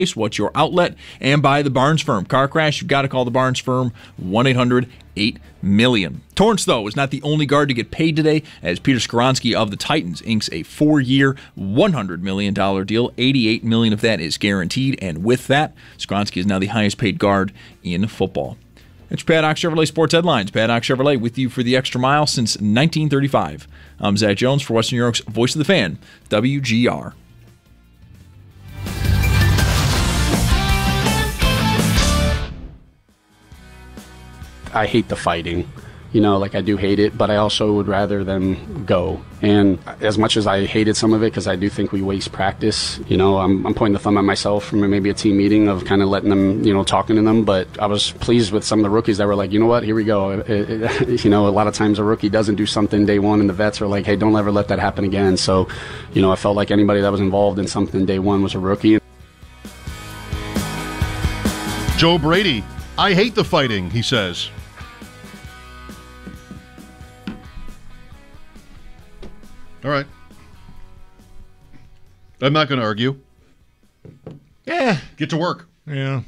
What's your outlet? And by the Barnes Firm. Car crash, you've got to call the Barnes Firm, 1-800-8-MILLION. Torrance, though, is not the only guard to get paid today, as Peter Skoronski of the Titans inks a 4-year, $100 million deal. $88 million of that is guaranteed, and with that, Skoronski is now the highest paid guard in football. It's Paddock Chevrolet Sports Headlines. Paddock Chevrolet with you for the extra mile since 1935. I'm Zach Jones for Western New York's Voice of the Fan, WGR. I hate the fighting, I do hate it, but I also would rather them go. And as much as I hated some of it, because I do think we waste practice, I'm pointing the thumb at myself from maybe a team meeting of kind of letting them, talking to them. But I was pleased with some of the rookies that were like, you know what, here we go. A lot of times a rookie doesn't do something day one, and the vets are like, hey, don't ever let that happen again. So, I felt like anybody that was involved in something day one was a rookie. Joe Brady, I hate the fighting, he says. All right. I'm not going to argue. Yeah. Get to work. Yeah.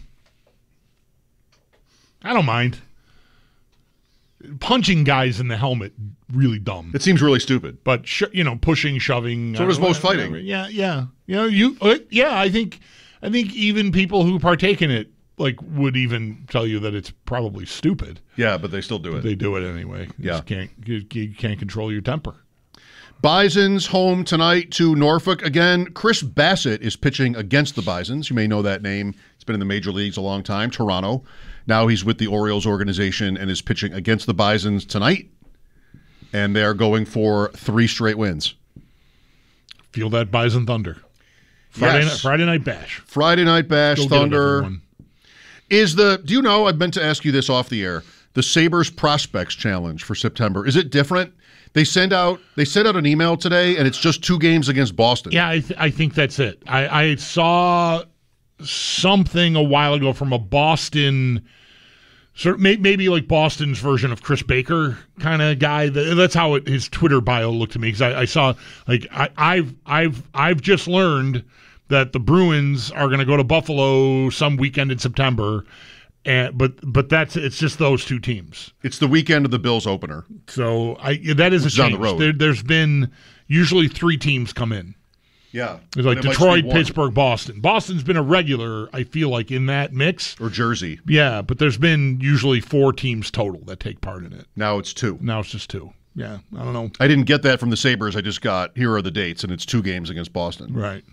I don't mind. Punching guys in the helmet, really dumb. It seems really stupid. But, pushing, shoving. So does most fighting. Yeah. I think even people who partake in it, would even tell you that it's probably stupid. Yeah, but they still do it. They do it anyway. You can't control your temper. Bisons home tonight to Norfolk. Again, Chris Bassett is pitching against the Bisons. You may know that name. He's been in the major leagues a long time, Toronto. Now he's with the Orioles organization and is pitching against the Bisons tonight. And they are going for 3 straight wins. Feel that Bison Thunder. Friday Night Bash. Friday Night Bash, Thunder. Do you know, I've meant to ask you this off the air, the Sabres Prospects Challenge for September, is it different? They sent out an email today, and it's just 2 games against Boston. Yeah, I think that's it. I saw something a while ago from a Boston, maybe like Boston's version of Chris Baker kind of guy. That's how his Twitter bio looked to me, because I saw I've just learned that the Bruins are going to go to Buffalo some weekend in September. But it's just those 2 teams. It's the weekend of the Bills opener. So that is a change. Down the road. There's been usually 3 teams come in. Yeah. It's like Detroit, Pittsburgh, Boston. Boston's been a regular, I feel like, in that mix. Or Jersey. Yeah, but there's been usually 4 teams total that take part in it. Now it's 2. Now it's just 2. Yeah, I don't know. I didn't get that from the Sabres. I just got, here are the dates, and it's 2 games against Boston. Right.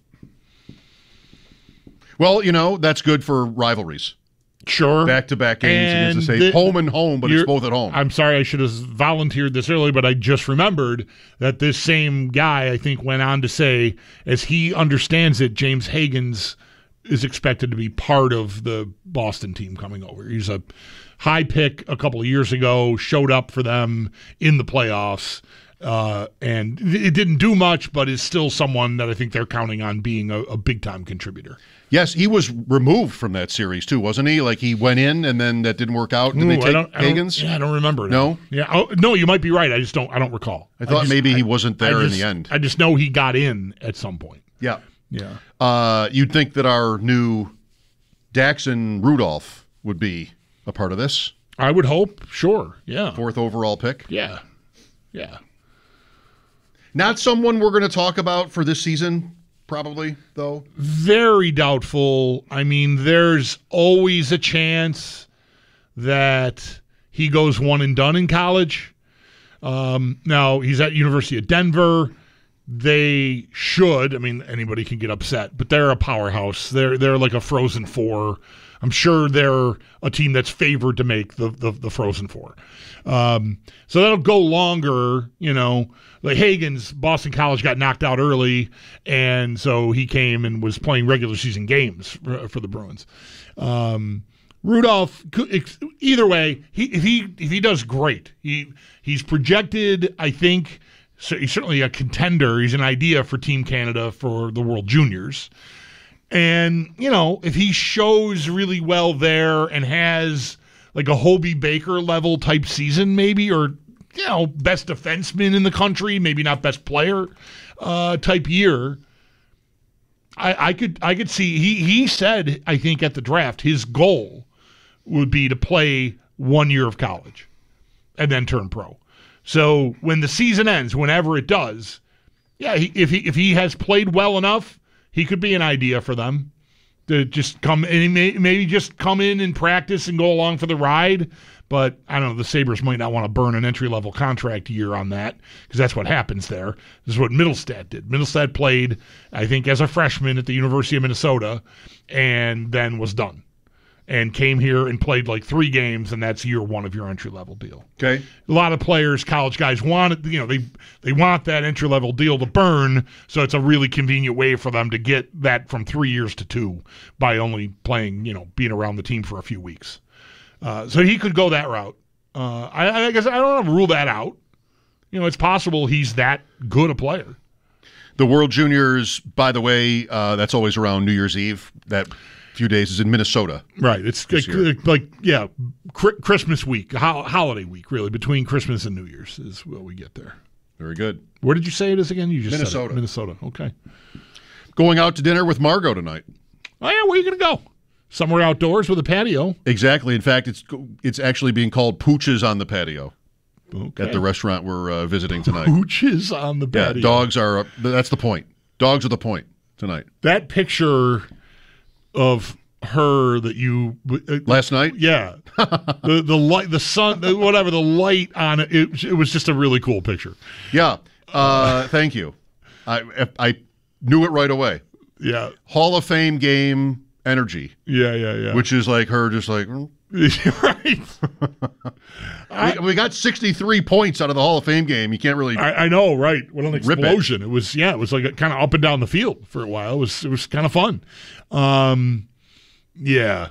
Well, that's good for rivalries. Sure. Back-to-back games against the same home and home, but it's both at home. I'm sorry I should have volunteered this early, but I just remembered that this same guy, I think, went on to say, as he understands it, James Higgins is expected to be part of the Boston team coming over. He's a high pick a couple of years ago, showed up for them in the playoffs, and it didn't do much, but is still someone that I think they're counting on being a big-time contributor. Yes, he was removed from that series too, wasn't he? Like he went in and then that didn't work out. Did they take Higgins? I don't remember. No? Yeah. No, you might be right. I don't recall. I thought maybe he wasn't there in the end. I just know he got in at some point. Yeah. Yeah. You'd think that our new Daxon Rudolph would be a part of this. I would hope. Sure. Yeah. 4th overall pick. Yeah. Yeah. Not someone we're going to talk about for this season. Probably, though. Very doubtful. I mean, there's always a chance that he goes one and done in college. Now, he's at University of Denver. They should. I mean, anybody can get upset, but they're a powerhouse. They're like a Frozen Four. I'm sure they're a team that's favored to make the Frozen Four. So that'll go longer, Like Higgins, Boston College got knocked out early, and so he came and was playing regular season games for the Bruins. Rudolph, either way, if he does great. He's projected, I think, so he's certainly a contender. He's an idea for Team Canada for the World Juniors. And, if he shows really well there and has like a Hobie Baker level type season maybe, or, best defenseman in the country, maybe not best player type year, I could see he said, I think at the draft, his goal would be to play 1 year of college and then turn pro. So when the season ends, whenever it does, yeah, if he has played well enough, he could be an idea for them to just come and maybe just come in and practice and go along for the ride. But I don't know, the Sabres might not want to burn an entry-level contract year on that because that's what happens there. This is what Middlestad did. Middlestad played, I think, as a freshman at the University of Minnesota and then was done and came here and played like 3 games, and that's year 1 of your entry-level deal. Okay. A lot of players, college guys, want it, they want that entry-level deal to burn, so it's a really convenient way for them to get that from 3 years to 2 by only playing, being around the team for a few weeks. So he could go that route. I guess I don't want to rule that out. It's possible he's that good a player. The World Juniors, by the way, that's always around New Year's Eve. That few days is in Minnesota. Right. It's Christmas week, holiday week, really, between Christmas and New Year's is what we get there. Very good. Where did you say it is again? You just Minnesota. said it. Minnesota. Okay. Going out to dinner with Margot tonight. Oh, yeah, where are you going to go? Somewhere outdoors with a patio. Exactly. In fact, it's actually being called Pooches on the Patio. Okay. At the restaurant we're visiting tonight. Pooches on the patio. Yeah, dogs are. That's the point. Dogs are the point tonight. That picture of her that you last night. Yeah, the light, the sun, whatever, the light on it. It was just a really cool picture. Yeah. Thank you. I knew it right away. Yeah. Hall of Fame game energy. Yeah. Which is like her, just like. Right. We got 63 points out of the Hall of Fame game. You can't really. I know, right? What an explosion! It was like kind of up and down the field for a while. It was kind of fun. Yeah,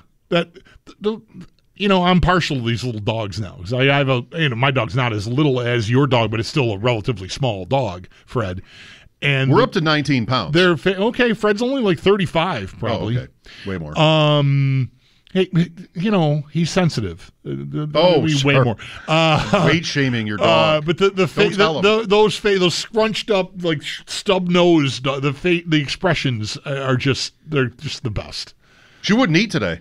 I'm partial to these little dogs now because I have my dog's not as little as your dog, but it's still a relatively small dog, Fred. And we're up to 19 pounds. They're okay. Fred's only like 35, probably. Oh, okay. Way more. Hey, he's sensitive. Sure. Way more. Weight shaming your dog. But those scrunched up, like stub nosed, the expressions they're just the best. She wouldn't eat today.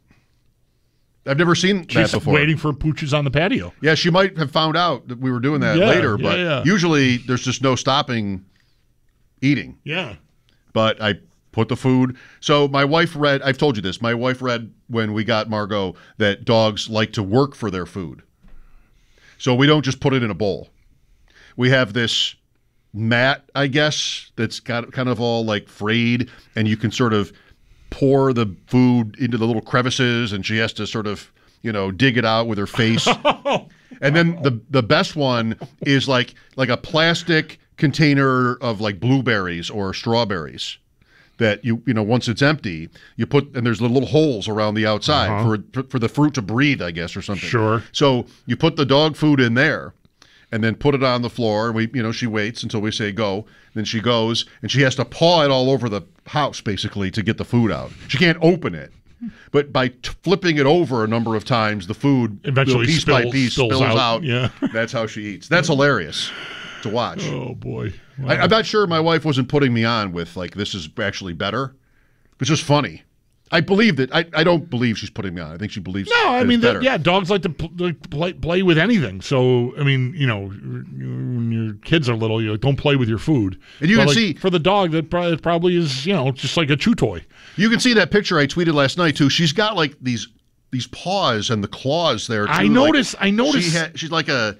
I've never seen that before. Waiting for Pooches on the patio. Yeah, she might have found out that we were doing that later, but usually there's just no stopping eating. Yeah. But I put the food. So my wife read, I've told you this, my wife read when we got Margot that dogs like to work for their food. So we don't just put it in a bowl. We have this mat, I guess, that's got kind of all like frayed, and you can sort of pour the food into the little crevices, and she has to sort of, dig it out with her face. And then the best one is like a plastic container of like blueberries or strawberries that you once it's empty, you put, and there's little holes around the outside for the fruit to breathe, I guess, or something. Sure. So you put the dog food in there and then put it on the floor, and she waits until we say go. Then she goes, and she has to paw it all over the house, basically, to get the food out. She can't open it. But by flipping it over a number of times, the food eventually piece by piece spills out. Yeah. That's how she eats. That's hilarious to watch. Oh, boy. Wow. I'm not sure my wife wasn't putting me on with, like, this is actually better. It's just funny. I believe that. I don't believe she's putting me on. I think she believes. No, I mean, better. dogs like to play with anything. So, I mean, when your kids are little, don't play with your food. And you can see for the dog that probably is, just like a chew toy. You can see that picture I tweeted last night too. She's got like these paws and the claws there too. I noticed. She's like a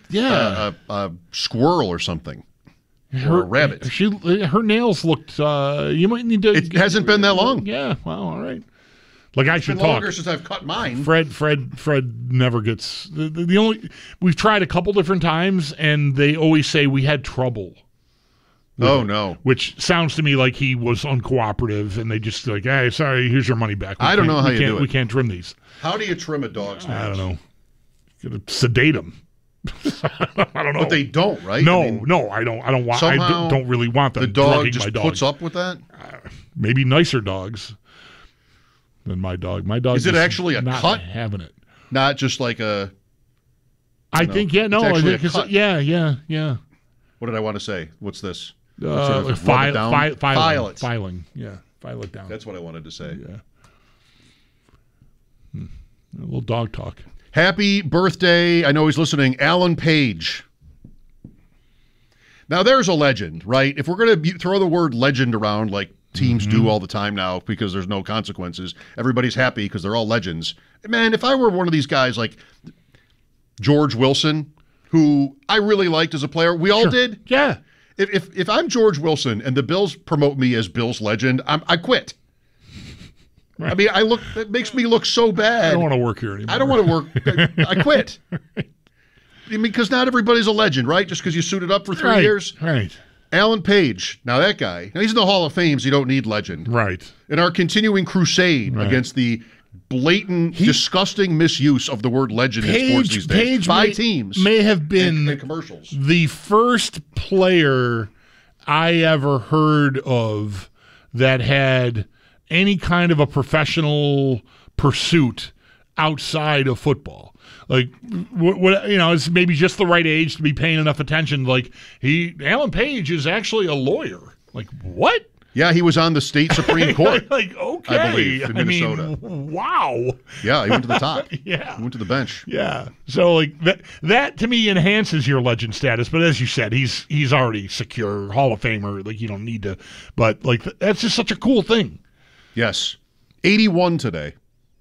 squirrel or something. Or a rabbit. Her nails looked. You might need to. It hasn't been that long. Yeah. Well, all right. Like I should talk. Longer since I've cut mine. Fred never gets the only. We've tried a couple different times, and they always say we had trouble. Oh no! Which sounds to me like he was uncooperative, and they just like, hey, sorry, here's your money back. I don't know how you do it. We can't trim these. How do you trim a dog's nails? I don't know. You gotta sedate them. I don't know. But they don't, right? No, I don't. I don't want. I don't really want them. The dog just puts up with that. Maybe nicer dogs than my dog. My dog is it actually a not cut? Having it, not just like a. I think yeah. No, I think yeah. What did I want to say? What's this? Filing. Yeah. If I look down. That's what I wanted to say. Yeah. A little dog talk. Happy birthday. I know he's listening. Alan Page. Now, there's a legend, right? If we're going to throw the word legend around like teams do all the time now because there's no consequences, everybody's happy because they're all legends. Man, if I were one of these guys like George Wilson, who I really liked as a player, we all did. Yeah. If I'm George Wilson and the Bills promote me as Bills legend, I quit. Right. I mean, it makes me look so bad. I don't want to work here anymore. I don't want to work. I quit. I mean, because not everybody's a legend, right? Just because you suited up for 3 years. Right. Alan Page. Now that guy, he's in the Hall of Fame, so you don't need legend. Right. In our continuing crusade against the blatant, disgusting misuse of the word legend in sports these days by teams may have been and commercials. The first player I ever heard of that had any kind of a professional pursuit outside of football. Like, it's maybe just the right age to be paying enough attention. Like, Alan Page is actually a lawyer. Like, what? Yeah, he was on the state Supreme Court. Like, okay. I believe, in Minnesota. Wow. Yeah, he went to the top. Yeah. He went to the bench. Yeah. So, like, that to me enhances your legend status. But as you said, he's already secure, Hall of Famer. Like, you don't need to. But, like, that's just such a cool thing. Yes. 81 today.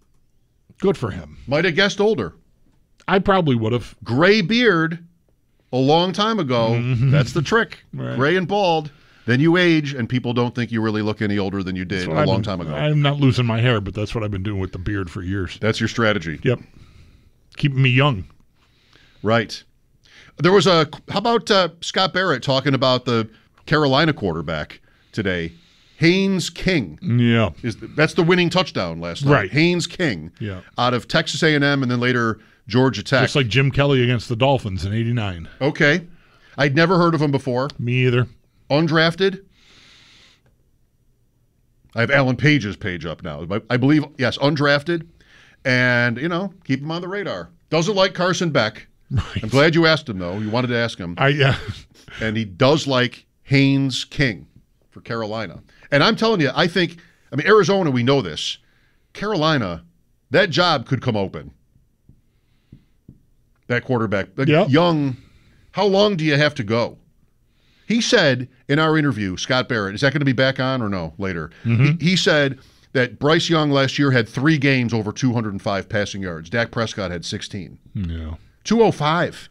Good for him. Might have guessed older. I probably would have. Gray beard a long time ago. Mm-hmm. That's the trick. Right. Gray and bald. Then you age, and people don't think you really look any older than you did a long time ago. I'm not losing my hair, but that's what I've been doing with the beard for years. That's your strategy. Yep. Keeping me young. Right. There was how about Scott Barrett talking about the Carolina quarterback today? Haynes King. Yeah. That's the winning touchdown last night. Right. Haynes King. Yeah. Out of Texas A&M and then later Georgia Tech. Just like Jim Kelly against the Dolphins in '89. Okay. I'd never heard of him before. Me either. Undrafted. I have Alan Page's page up now. I believe, yes, undrafted. And, keep him on the radar. Doesn't like Carson Beck. Right. I'm glad you asked him, though. You wanted to ask him. Yeah. And he does like Haynes King for Carolina. And I'm telling you, Arizona, we know this. Carolina, that job could come open. That quarterback. Young, how long do you have to go? He said in our interview, Scott Barrett, is that going to be back on or no later? Mm-hmm. He said that Bryce Young last year had 3 games over 205 passing yards. Dak Prescott had 16. Yeah. 205.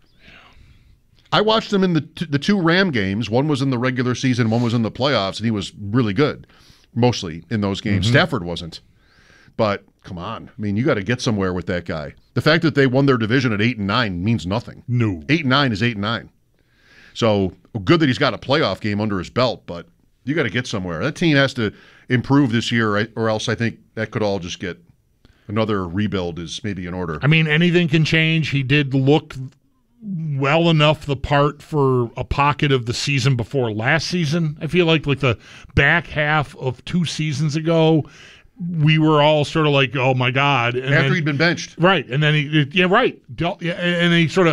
I watched him in the 2 Ram games. One was in the regular season, one was in the playoffs, and he was really good, mostly in those games. Mm-hmm. Stafford wasn't. But come on. You got to get somewhere with that guy. The fact that they won their division at 8-9 means nothing. No. 8-9 is 8-9. So good that he's got a playoff game under his belt, but you got to get somewhere. That team has to improve this year, or else I think that could all just get another rebuild is maybe in order. Anything can change. He did look well enough the part for a pocket of the season before last season. I feel like the back half of 2 seasons ago, we were all sort of like, oh, my God. And after he'd been benched. Right. And then and then he sort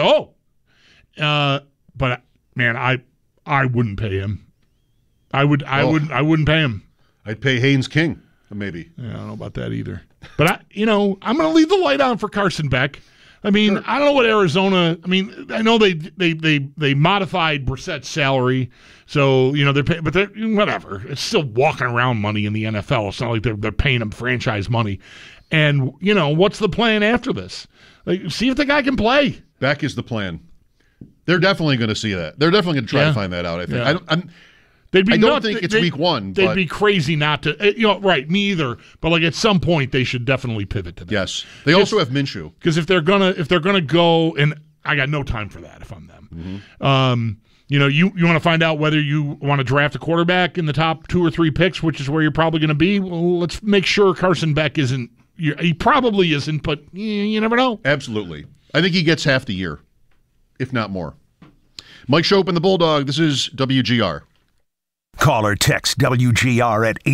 of, but man, I wouldn't pay him. I wouldn't pay him. I'd pay Haynes King, maybe. Yeah, I don't know about that either. But I'm going to leave the light on for Carson Beck. Sure. I don't know what Arizona. I know they modified Brissett's salary, so they're paying, but they're whatever. It's still walking around money in the NFL. It's not like they're paying him franchise money. And what's the plan after this? See if the guy can play. Beck is the plan. They're definitely going to see that. They're definitely going to try to find that out, I think. Yeah. I don't think it's week 1. They'd be crazy not to. Right, me either. But at some point, they should definitely pivot to that. Yes. They also have Minshew. Because if they're gonna go, and I got no time for that if I'm them. Mm-hmm. You want to find out whether you want to draft a quarterback in the top 2 or 3 picks, which is where you're probably going to be. Well, let's make sure Carson Beck isn't. He probably isn't, but you never know. Absolutely. I think he gets half the year, if not more. Mike Shope and the Bulldog. This is WGR. Call or text WGR at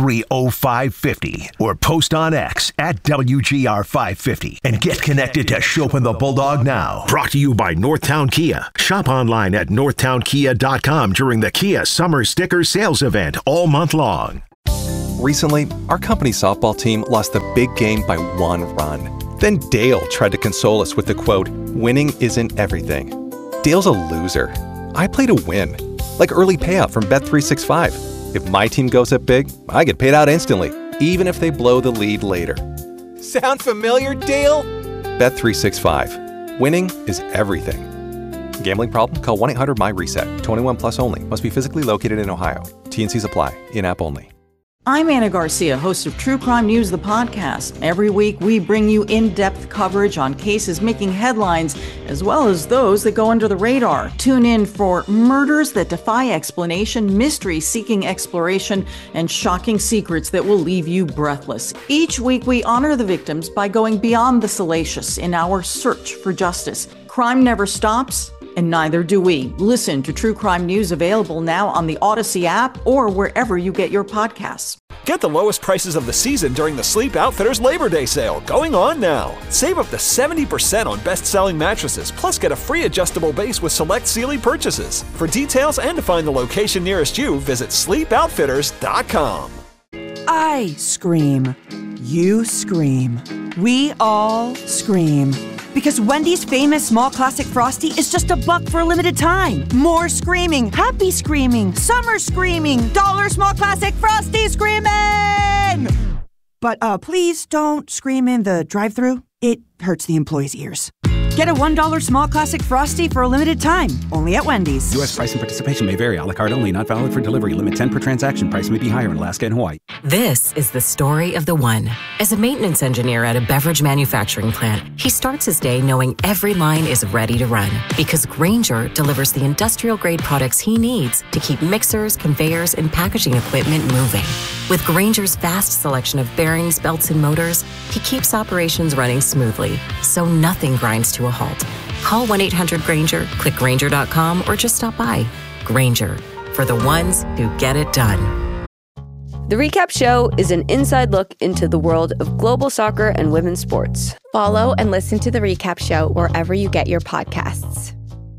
803-0550 or post on X at WGR550 and get connected to Shope and the Bulldog now. Brought to you by Northtown Kia. Shop online at northtownkia.com during the Kia Summer Sticker Sales Event all month long. Recently, our company softball team lost the big game by 1 run. Then Dale tried to console us with the quote, "Winning isn't everything." Dale's a loser. I play to win. Like early payout from Bet365. If my team goes up big, I get paid out instantly, even if they blow the lead later. Sound familiar, Dale? Bet365. Winning is everything. Gambling problem? Call 1-800-MY-RESET. 21 plus only. Must be physically located in Ohio. T&Cs apply. In-app only. I'm Anna Garcia, host of True Crime News, the podcast. Every week, we bring you in-depth coverage on cases making headlines, as well as those that go under the radar. Tune in for murders that defy explanation, mysteries seeking exploration, and shocking secrets that will leave you breathless. Each week, we honor the victims by going beyond the salacious in our search for justice. Crime never stops, and neither do we. Listen to True Crime News, available now on the Odyssey app or wherever you get your podcasts. Get the lowest prices of the season during the Sleep Outfitters Labor Day sale, going on now. Save up to 70% on best-selling mattresses, plus get a free adjustable base with select Sealy purchases. For details and to find the location nearest you, visit sleepoutfitters.com. I scream. You scream. We all scream. Because Wendy's famous small classic Frosty is just $1 for a limited time. More screaming, happy screaming, summer screaming, dollar small classic Frosty screaming! But please don't scream in the drive-thru. It hurts the employees' ears. Get a $1 small classic Frosty for a limited time, only at Wendy's. U.S. price and participation may vary. A la carte only. Not valid for delivery. Limit 10 per transaction. Price may be higher in Alaska and Hawaii. This is the story of the one. As a maintenance engineer at a beverage manufacturing plant, he starts his day knowing every line is ready to run. Because Grainger delivers the industrial-grade products he needs to keep mixers, conveyors, and packaging equipment moving. With Grainger's vast selection of bearings, belts, and motors, he keeps operations running smoothly, so nothing grinds to a halt. Call 1-800-GRAINGER, click Grainger.com, or just stop by. Grainger, for the ones who get it done. The Recap Show is an inside look into the world of global soccer and women's sports. Follow and listen to The Recap Show wherever you get your podcasts.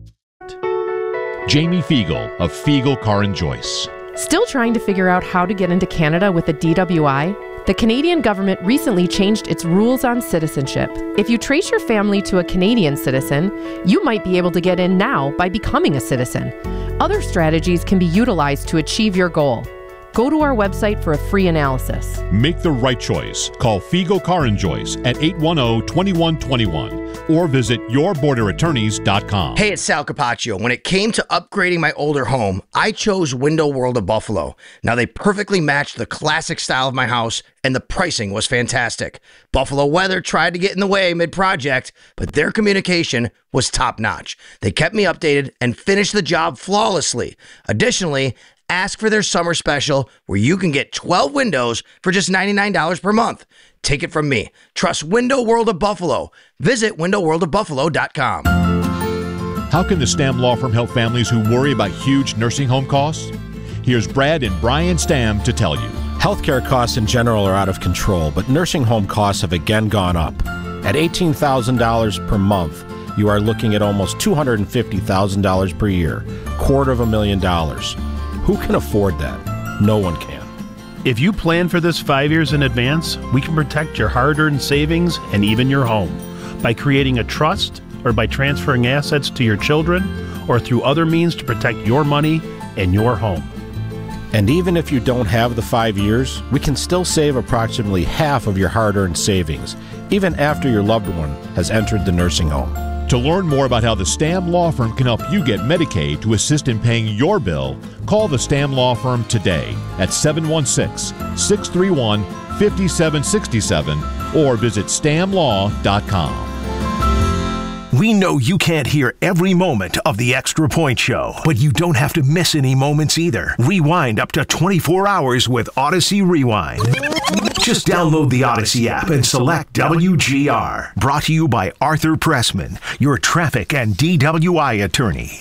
Jamie Fiegel of Fiegel Car and Joyce. Still trying to figure out how to get into Canada with a DWI? The Canadian government recently changed its rules on citizenship. If you trace your family to a Canadian citizen, you might be able to get in now by becoming a citizen. Other strategies can be utilized to achieve your goal. Go to our website for a free analysis. Make the right choice. Call Fiegel Car and Joyce at 810-2121 or visit yourborderattorneys.com. Hey, it's Sal Capaccio. When it came to upgrading my older home, I chose Window World of Buffalo. Now, they perfectly matched the classic style of my house, and the pricing was fantastic. Buffalo Weather tried to get in the way mid-project, but their communication was top-notch. They kept me updated and finished the job flawlessly. Additionally, ask for their summer special where you can get 12 windows for just $99 per month. Take it from me. Trust Window World of Buffalo. Visit windowworldofbuffalo.com. How can the Stamm Law Firm help families who worry about huge nursing home costs? Here's Brad and Brian Stamm to tell you. Healthcare costs in general are out of control, but nursing home costs have again gone up. At $18,000 per month, you are looking at almost $250,000 per year, $250,000. Who can afford that? No one can. If you plan for this 5 years in advance, we can protect your hard-earned savings and even your home by creating a trust or by transferring assets to your children or through other means to protect your money and your home. And even if you don't have the 5 years, we can still save approximately half of your hard-earned savings, even after your loved one has entered the nursing home. To learn more about how the Stamm Law Firm can help you get Medicaid to assist in paying your bill, call the Stamm Law Firm today at 716-631-5767 or visit stammlaw.com. We know you can't hear every moment of the Extra Point Show, but you don't have to miss any moments either. Rewind up to 24 hours with Odyssey Rewind. Just download the Odyssey app and select WGR. Brought to you by Arthur Pressman, your traffic and DWI attorney.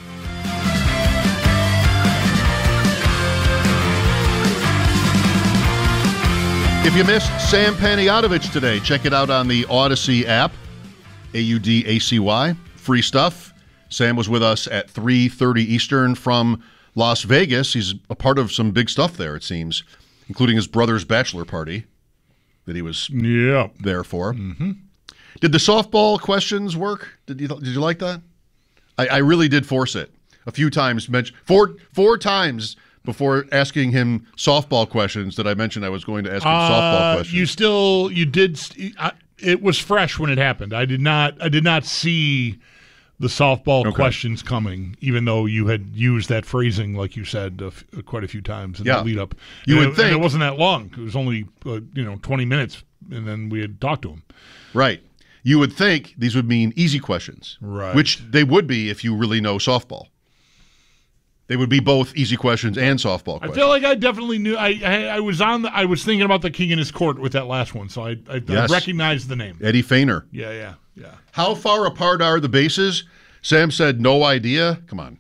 If you missed Sam Panayotovich today, check it out on the Odyssey app. AUDACY. Free stuff. Sam was with us at 3:30 Eastern from Las Vegas. He's a part of some big stuff there, it seems. including his brother's bachelor party that he was there for. Mm-hmm. Did the softball questions work? Did you like that? I really did force it a few times. Four times before asking him softball questions that I mentioned I was going to ask him softball questions. It was fresh when it happened. I did not see the softball questions coming, even though you had used that phrasing, like you said, quite a few times in the lead up. You would think it wasn't that long. It was only 20 minutes, and then we had talked to him. Right. You would think these would mean easy questions, right? Which they would be if you really know softball. They would be both easy questions and softball questions. I feel like I definitely knew. I was thinking about the king in his court with that last one, so I recognized the name. Eddie Feiner. Yeah. How far apart are the bases? Sam said no idea. Come on.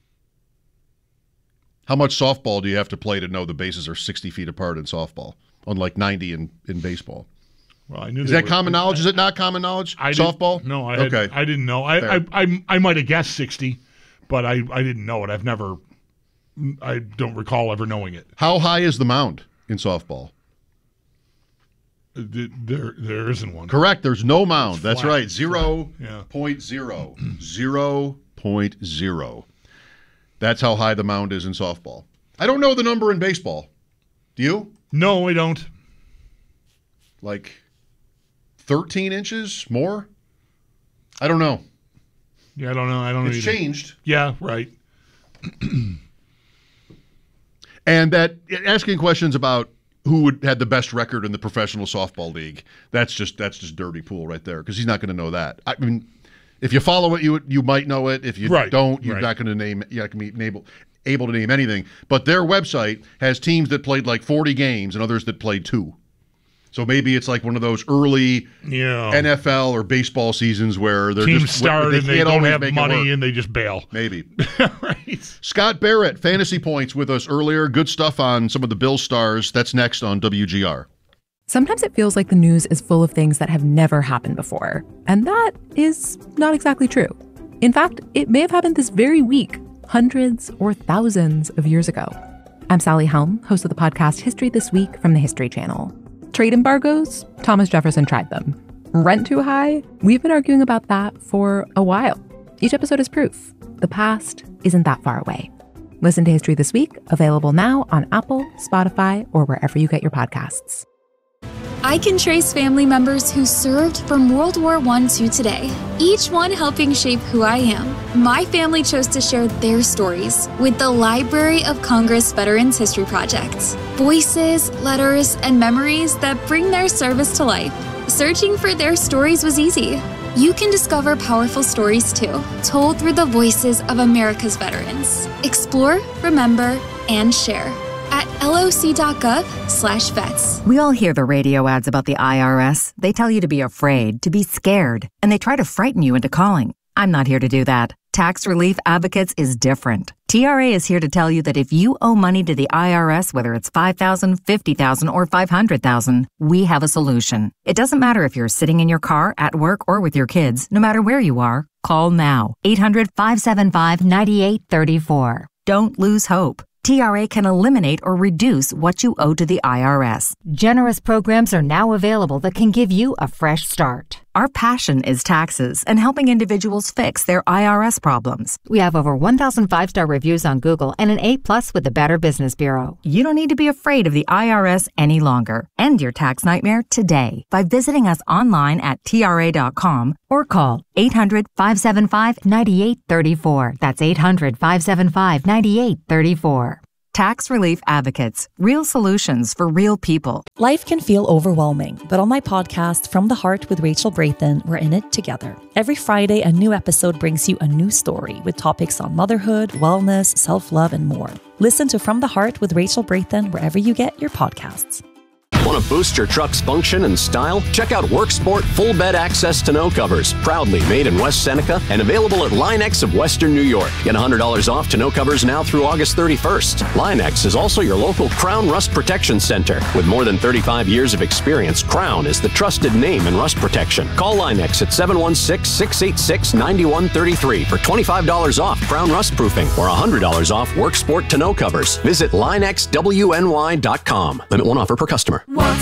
How much softball do you have to play to know the bases are 60 feet apart in softball, unlike 90 in baseball? Well, I knew is that common knowledge? Is it not common knowledge? Softball? No, I didn't know. I might have guessed 60, but I didn't know it. I don't recall ever knowing it. How high is the mound in softball? There isn't one. Correct. There's no mound. That's flat. right. It's 0.0. Yeah. 0.0. That's how high the mound is in softball. I don't know the number in baseball. Do you? No, I don't. Like 13 inches more? I don't know. Yeah, I don't know. It's changed. Yeah, right. And that asking questions about who had the best record in the professional softball league, that's just dirty pool right there, because he's not going to know that. I mean, if you follow it, you might know it. If you don't, you're not going to name. You're not going to be able to name anything. But their website has teams that played like 40 games and others that played 2. So maybe it's like one of those early NFL or baseball seasons where they're teams just start and they don't have money and they just bail. Maybe. Right. Scott Barrett, Fantasy Points, with us earlier. Good stuff on some of the Bills stars. That's next on WGR. Sometimes it feels like the news is full of things that have never happened before. And that is not exactly true. In fact, it may have happened this very week, hundreds or thousands of years ago. I'm Sally Helm, host of the podcast History This Week from the History Channel. Trade embargoes? Thomas Jefferson tried them. Rent too high? We've been arguing about that for a while. Each episode is proof. The past isn't that far away. Listen to History This Week, available now on Apple, Spotify, or wherever you get your podcasts. I can trace family members who served from World War I to today, each one helping shape who I am. My family chose to share their stories with the Library of Congress Veterans History Project. Voices, letters, and memories that bring their service to life. Searching for their stories was easy. You can discover powerful stories too, told through the voices of America's veterans. Explore, remember, and share at loc.gov/vets. We all hear the radio ads about the IRS. They tell you to be afraid, to be scared, and they try to frighten you into calling. I'm not here to do that. Tax Relief Advocates is different. TRA is here to tell you that if you owe money to the IRS, whether it's $5,000, $50,000, or $500,000, we have a solution. It doesn't matter if you're sitting in your car, at work, or with your kids. No matter where you are, call now. 800-575-9834. Don't lose hope. TRA can eliminate or reduce what you owe to the IRS. Generous programs are now available that can give you a fresh start. Our passion is taxes and helping individuals fix their IRS problems. We have over 1,000 five-star reviews on Google and an A+ with the Better Business Bureau. You don't need to be afraid of the IRS any longer. End your tax nightmare today by visiting us online at TRA.com or call 800-575-9834. That's 800-575-9834. Tax Relief Advocates. Real solutions for real people. Life can feel overwhelming, but on my podcast, From the Heart with Rachel Brathen, we're in it together. Every Friday, a new episode brings you a new story with topics on motherhood, wellness, self-love, and more. Listen to From the Heart with Rachel Brathen wherever you get your podcasts. Want to boost your truck's function and style? Check out WorkSport Full Bed Access Tonneau Covers, proudly made in West Seneca and available at Line-X of Western New York. Get $100 off tonneau covers now through August 31st. Line-X is also your local Crown Rust Protection Center. With more than 35 years of experience, Crown is the trusted name in rust protection. Call Line-X at 716-686-9133 for $25 off Crown Rust Proofing or $100 off WorkSport Tonneau Covers. Visit LineXWNY.com. Limit one offer per customer.